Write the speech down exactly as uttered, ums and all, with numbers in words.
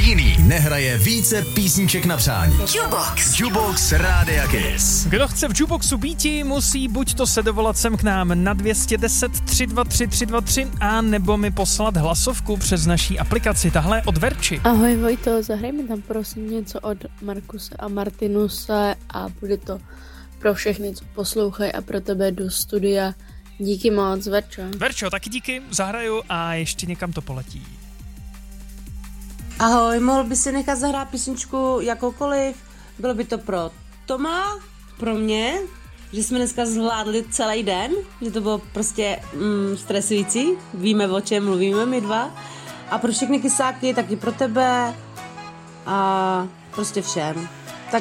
jiný nehraje více písniček na přání. Jukebox. Jukebox Rádia Kiss. Kdo chce v Jukeboxu býti, musí buď to se dovolat sem k nám na dvě stě deset tři dva tři tři dva tři a nebo mi poslat hlasovku přes naší aplikaci. Tahle od Verči. Ahoj Vojto, zahraj mi tam prosím něco od Markuse a Martinuse a bude to pro všechny, co poslouchají a pro tebe do studia. Díky moc, Verčo. Verčo, taky díky, zahraju a ještě někam to poletí. Ahoj, mohl by si nechat zahrát písničku jakoukoliv? Bylo by to pro Toma, pro mě, že jsme dneska zvládli celý den, že to bylo prostě mm, stresující, víme, o čem mluvíme my dva. A pro všechny kysáky, taky pro tebe a prostě všem.